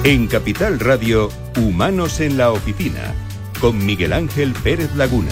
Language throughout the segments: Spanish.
En Capital Radio, Humanos en la Oficina, con Miguel Ángel Pérez Laguna.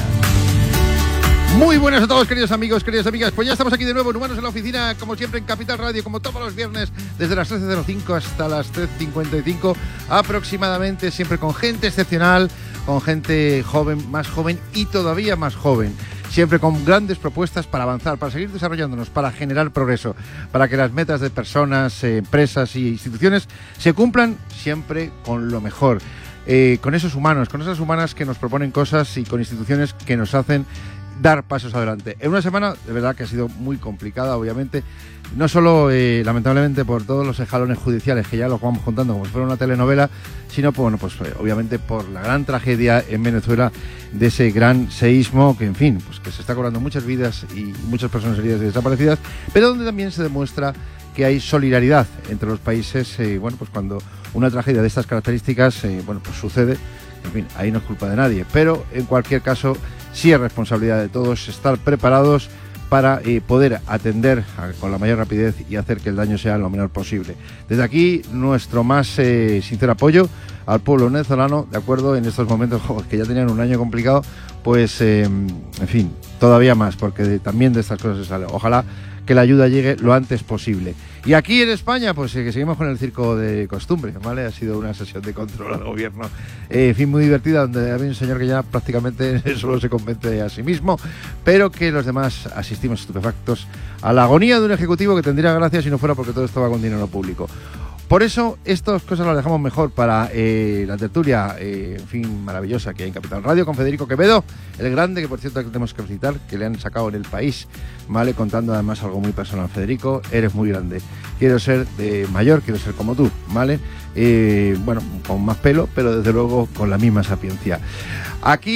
Muy buenas a todos, queridos amigos, queridas amigas. Pues ya estamos aquí de nuevo en Humanos en la Oficina, como siempre en Capital Radio, como todos los viernes, desde las 13:05 hasta las 13:55 aproximadamente, siempre con gente excepcional, con gente joven y todavía más joven. Siempre con grandes propuestas para avanzar, para seguir desarrollándonos, para generar progreso, para que las metas de personas, empresas y instituciones se cumplan siempre con lo mejor. Con esos humanos, con esas humanas que nos proponen cosas y con instituciones que nos hacen dar pasos adelante. En una semana, de verdad, que ha sido muy complicada, obviamente, no solo, lamentablemente, por todos los escalones judiciales que ya los vamos contando como si fuera una telenovela, sino, obviamente, por la gran tragedia en Venezuela de ese gran seísmo que, en fin, pues que se está cobrando muchas vidas y muchas personas heridas y desaparecidas, pero donde también se demuestra que hay solidaridad entre los países, cuando una tragedia de estas características, sucede. En fin, ahí no es culpa de nadie, pero en cualquier caso sí es responsabilidad de todos estar preparados para poder atender con la mayor rapidez y hacer que el daño sea lo menor posible. Desde aquí, nuestro más sincero apoyo al pueblo venezolano, de acuerdo, en estos momentos que ya tenían un año complicado, pues, en fin, todavía más, porque también de estas cosas se sale. Ojalá que la ayuda llegue lo antes posible. Y aquí en España, pues que seguimos con el circo de costumbre, ¿vale? Ha sido una sesión de control al gobierno, en fin, muy divertida, donde había un señor que ya prácticamente solo se convence a sí mismo, pero que los demás asistimos estupefactos a la agonía de un ejecutivo que tendría gracia si no fuera porque todo esto va con dinero público. Por eso, estas cosas las dejamos mejor para la tertulia, en fin, maravillosa que hay en Capital Radio, con Federico Quevedo, el grande, que por cierto tenemos que felicitar, que le han sacado en El País, ¿vale? Contando además algo muy personal. Federico, eres muy grande. Quiero ser de mayor, quiero ser como tú, ¿vale? Con más pelo, pero desde luego con la misma sapiencia. Aquí